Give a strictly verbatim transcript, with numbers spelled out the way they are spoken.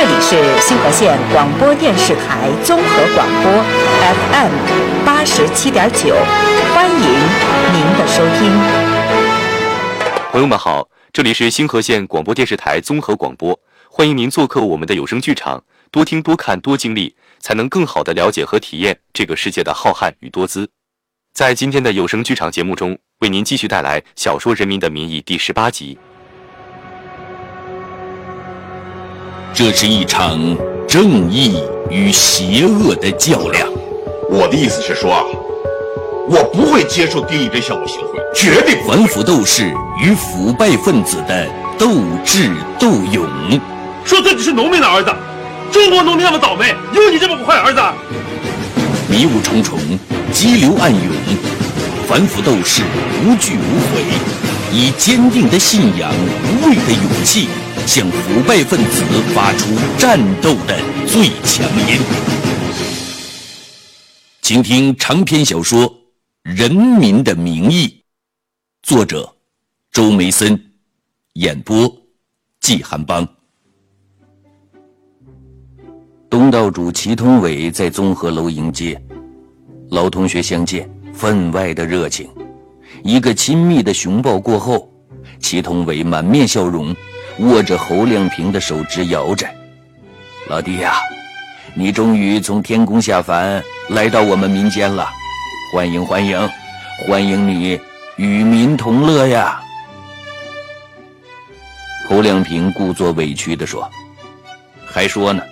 这里是新河县广播电视台综合广播 F M 八十七点九，欢迎您的收听。 朋友们好，这里是新河县广播电视台综合广播，欢迎您做客我们的有声剧场，多听多看多经历，才能更好地了解和体验这个世界的浩瀚与多姿。在今天的有声剧场节目中，为您继续带来小说《人民的名义》第十八集。 这是一场正义与邪恶的较量。 我的意思是说啊，我不会接受丁义珍向我行贿，绝对不会。 反腐斗士与腐败分子的斗智斗勇。 说自己是农民的儿子，中国农民那么倒霉，有你这么个坏儿子？ 迷雾重重，激流暗涌，反腐斗士无惧无悔，以坚定的信仰、无畏的勇气，向腐败分子发出战斗的最强音。请听长篇小说《人民的名义》，作者周梅森，演播季寒邦。东道主祁同伟在综合楼迎接，老同学相见，分外的热情。一个亲密的熊抱过后，祁同伟满面笑容，握着侯亮平的手直摇着。老弟呀、啊，你终于从天宫下凡，来到我们民间了，欢迎欢迎，欢迎你与民同乐呀！侯亮平故作委屈地说，还说呢，